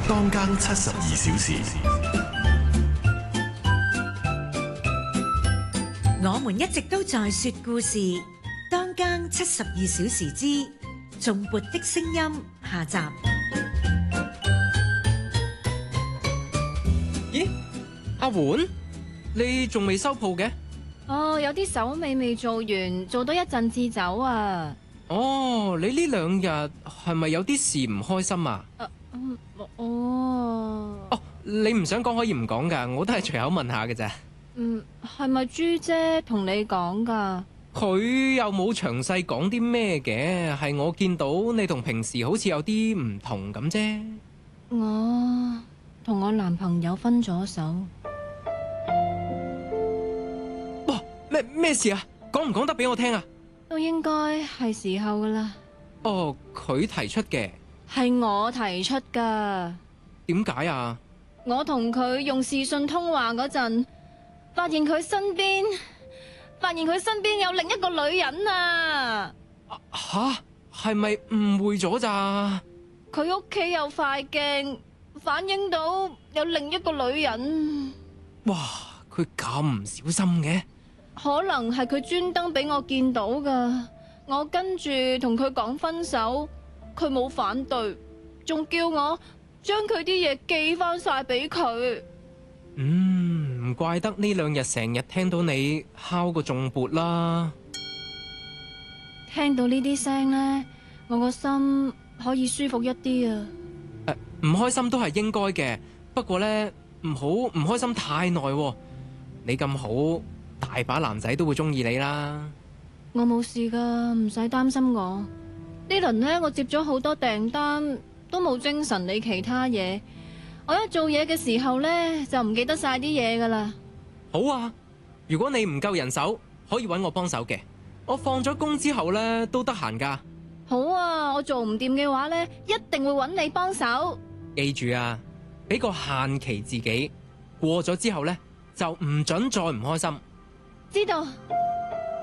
當更72小時。 我們一直都在說故事，當更72小時之頌缽的聲音下集。 咦，阿媛，你仲未收鋪嘅？ 哦，有啲手尾未做完，做多一陣至走啊。 哦，你呢2日係咪有啲事唔開心啊？哦，你唔想講可以唔講噶，我都係隨口問下嘅咋。 係咪朱姐同你講噶？ 佢又冇詳細講啲咩嘅，係我見到你同平時好似有啲唔同咁啫。 我同我男朋友分咗手。 哇，咩事啊？講唔講得俾我聽啊？ 都應該係時候噶啦。 哦，佢提出嘅？ 係我提出噶。 點解啊？ 我同佢用視訊通話嗰陣，發現佢身邊有另一個女人啊！ 吓？係咪誤會咗咋？ 佢屋企有塊鏡，反映到有另一個女人。 哇！佢咁唔小心嘅？ 可能係佢專登俾我見到噶。我跟住同佢講分手，佢冇反對，仲叫我將佢啲嘢寄翻晒俾佢。 唔怪得呢2日成日聽到你敲個頌缽啦。 聽到呢啲聲呢，我個心可以舒服一啲啊。 唔開心都係應該嘅，不過呢，唔好唔開心太耐喎。你咁好，大把男仔都會中意你啦。 我冇事噶，唔使擔心我。呢輪呢，我接咗好多訂單，都冇精神理其他嘢。我一做嘢嘅時候呢，就唔記得晒啲嘢噶啦。 好啊，如果你唔夠人手，可以搵我幫手嘅。我放咗工之後呢，都得閒噶。 好啊，我做唔掂嘅話呢，一定會搵你幫手。 記住啊，俾個限期自己，過咗之後呢，就唔准再唔開心。 知道。